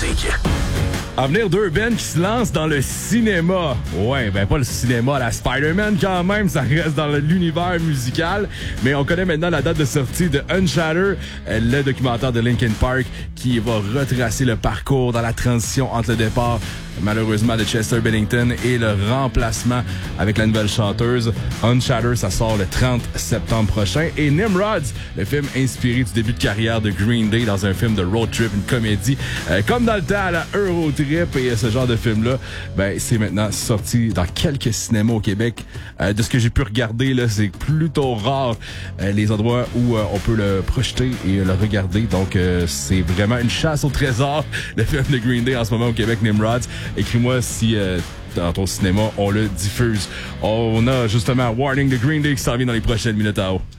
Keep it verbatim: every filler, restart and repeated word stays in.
musique. À venir, deux bands qui se lancent dans le cinéma. Ouais, ben pas le cinéma, la Spider-Man quand même, ça reste dans l'univers musical. Mais on connaît maintenant la date de sortie de Unshattered, le documentaire de Linkin Park qui va retracer le parcours dans la transition entre le départ, malheureusement, de Chester Bennington et le remplacement avec la nouvelle chanteuse. Unshattered, ça sort le trente septembre prochain. Et Nimrods, le film inspiré du début de carrière de Green Day dans un film de road trip, une comédie, euh, comme dans le temps à la Eurotrip et ce genre de film-là, ben c'est maintenant sorti dans quelques cinémas au Québec. Euh, de ce que j'ai pu regarder, là, c'est plutôt rare euh, les endroits où euh, on peut le projeter et le regarder. Donc, euh, c'est vraiment une chasse au trésor, le film de Green Day en ce moment au Québec, Nimrods. Écris-moi si euh, dans ton cinéma, on le diffuse. On a justement Warning de Green Day qui s'en vient dans les prochaines minutes à haut.